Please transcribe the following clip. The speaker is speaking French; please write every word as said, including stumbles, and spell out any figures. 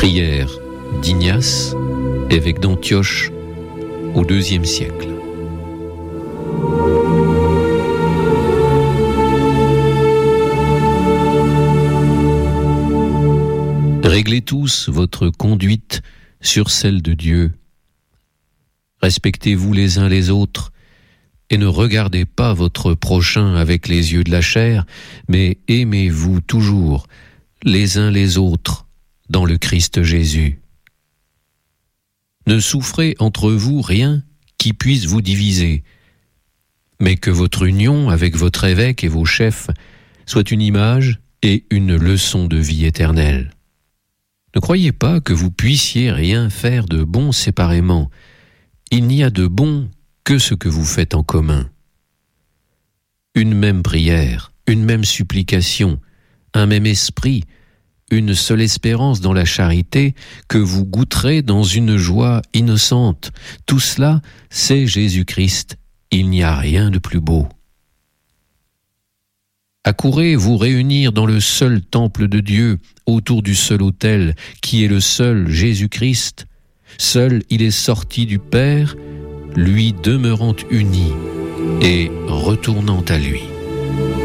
Prière d'Ignace, évêque d'Antioche au deuxième siècle. Réglez tous votre conduite sur celle de Dieu. Respectez-vous les uns les autres et ne regardez pas votre prochain avec les yeux de la chair, mais aimez-vous toujours les uns les autres dans le Christ Jésus. Ne souffrez entre vous rien qui puisse vous diviser, mais que votre union avec votre évêque et vos chefs soit une image et une leçon de vie éternelle. Ne croyez pas que vous puissiez rien faire de bon séparément. Il n'y a de bon que ce que vous faites en commun. Une même prière, une même supplication, un même esprit, une seule espérance dans la charité que vous goûterez dans une joie innocente. Tout cela, c'est Jésus-Christ. Il n'y a rien de plus beau. Accourez vous réunir dans le seul temple de Dieu, autour du seul autel, qui est le seul Jésus-Christ. Seul il est sorti du Père, lui demeurant uni et retournant à lui.